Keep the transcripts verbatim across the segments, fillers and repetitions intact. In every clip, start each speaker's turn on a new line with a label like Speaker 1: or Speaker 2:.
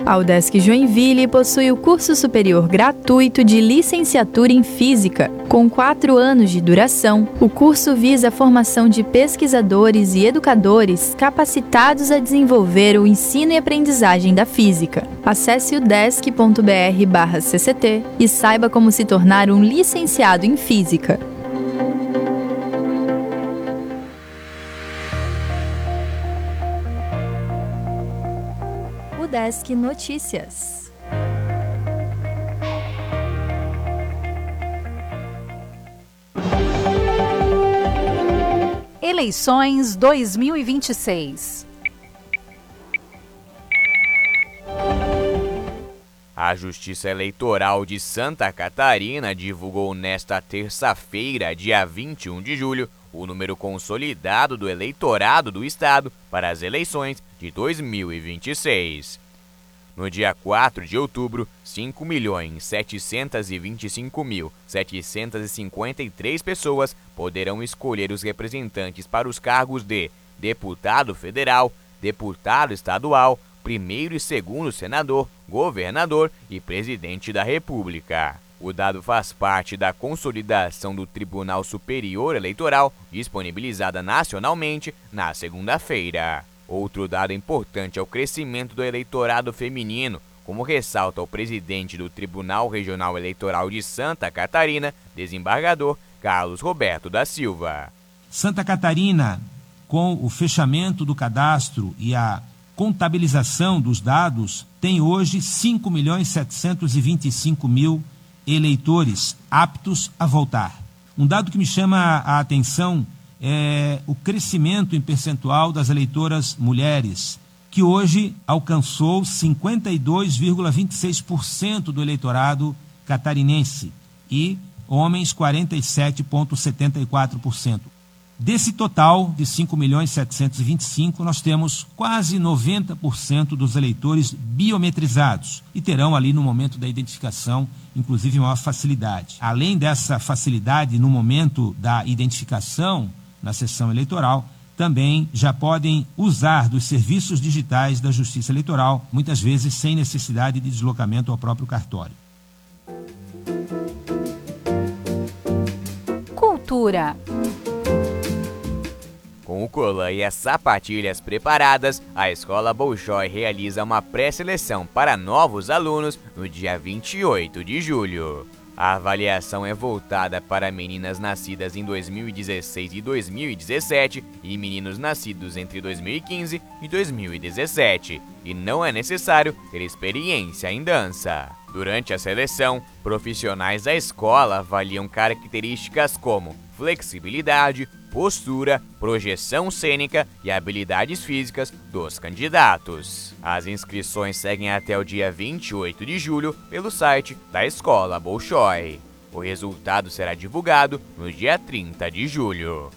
Speaker 1: A UDESC Joinville possui o curso superior gratuito de licenciatura em Física. Com quatro anos de duração, o curso visa a formação de pesquisadores e educadores capacitados a desenvolver o ensino e aprendizagem da física. Acesse udesc ponto br barra C C T e saiba como se tornar um licenciado em Física. UDESC Notícias.
Speaker 2: Eleições dois mil e vinte e seis.
Speaker 3: A Justiça Eleitoral de Santa Catarina divulgou nesta terça-feira, dia vinte e um de julho, o número consolidado do eleitorado do estado para as eleições de dois mil e vinte e seis. No dia quatro de outubro, cinco milhões setecentos e vinte e cinco mil setecentos e cinquenta e três pessoas poderão escolher os representantes para os cargos de deputado federal, deputado estadual, primeiro e segundo senador, governador e presidente da República. O dado faz parte da consolidação do Tribunal Superior Eleitoral, disponibilizada nacionalmente na segunda-feira. Outro dado importante é o crescimento do eleitorado feminino, como ressalta o presidente do Tribunal Regional Eleitoral de Santa Catarina, desembargador Carlos Roberto da Silva.
Speaker 4: Santa Catarina, com o fechamento do cadastro e a contabilização dos dados, tem hoje cinco milhões setecentos e vinte e cinco mil eleitores aptos a votar. Um dado que me chama a atenção é o crescimento em percentual das eleitoras mulheres, que hoje alcançou cinquenta e dois vírgula vinte e seis por cento do eleitorado catarinense e homens quarenta e sete vírgula setenta e quatro por cento. Desse total de cinco milhões setecentos e vinte e cinco, nós temos quase noventa por cento dos eleitores biometrizados e terão ali no momento da identificação, inclusive, maior facilidade. Além dessa facilidade no momento da identificação na sessão eleitoral, também já podem usar dos serviços digitais da Justiça Eleitoral, muitas vezes sem necessidade de deslocamento ao próprio cartório.
Speaker 2: Cultura.
Speaker 3: Com o colã e as sapatilhas preparadas, a Escola Bolshoi realiza uma pré-seleção para novos alunos no dia vinte e oito de julho. A avaliação é voltada para meninas nascidas em dois mil e dezesseis e dois mil e dezessete e meninos nascidos entre dois mil e quinze e dois mil e dezessete, e não é necessário ter experiência em dança. Durante a seleção, profissionais da escola avaliam características como flexibilidade, postura, projeção cênica e habilidades físicas dos candidatos. As inscrições seguem até o dia vinte e oito de julho pelo site da Escola Bolshoi. O resultado será divulgado no dia trinta de julho.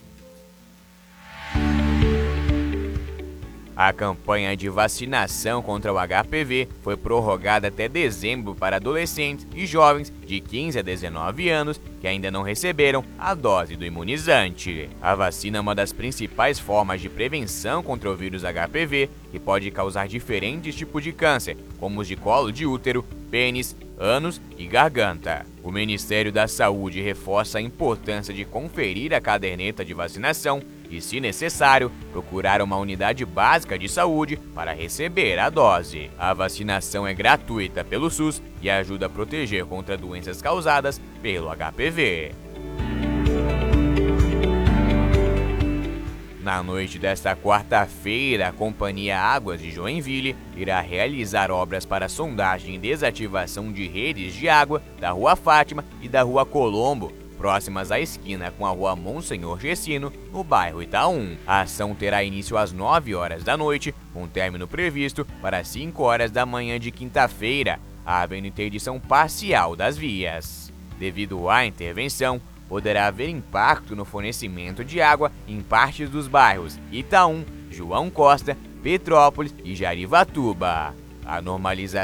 Speaker 3: A campanha de vacinação contra o H P V foi prorrogada até dezembro para adolescentes e jovens de quinze a dezenove anos que ainda não receberam a dose do imunizante. A vacina é uma das principais formas de prevenção contra o vírus H P V, que pode causar diferentes tipos de câncer, como os de colo de útero, pênis, ânus e garganta. O Ministério da Saúde reforça a importância de conferir a caderneta de vacinação e, se necessário, procurar uma unidade básica de saúde para receber a dose. A vacinação é gratuita pelo SUS e ajuda a proteger contra doenças causadas pelo H P V. Na noite desta quarta-feira, a Companhia Águas de Joinville irá realizar obras para sondagem e desativação de redes de água da Rua Fátima e da Rua Colombo, próximas à esquina com a Rua Monsenhor Gessino, no bairro Itaú. A ação terá início às nove horas da noite, com término previsto para cinco horas da manhã de quinta-feira, havendo interdição parcial das vias. Devido à intervenção, poderá haver impacto no fornecimento de água em partes dos bairros Itaú, João Costa, Petrópolis e Jarivatuba. A normalização